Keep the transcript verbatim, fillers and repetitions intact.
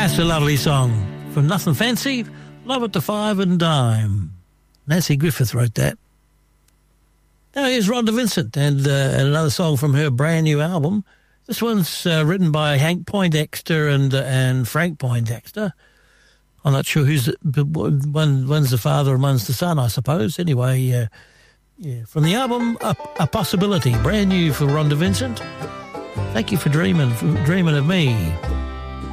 That's a lovely song from Nothing Fancy, Love at the Five and Dime. Nancy Griffith wrote that. Now here's Rhonda Vincent and, uh, and another song from her brand new album. This one's uh, written by Hank Poindexter and uh, and Frank Poindexter. I'm not sure who's the, one. One's the father and one's the son, I suppose. Anyway, uh, yeah, from the album A, A Possibility, brand new for Rhonda Vincent. Thank you for dreaming, for dreaming of me.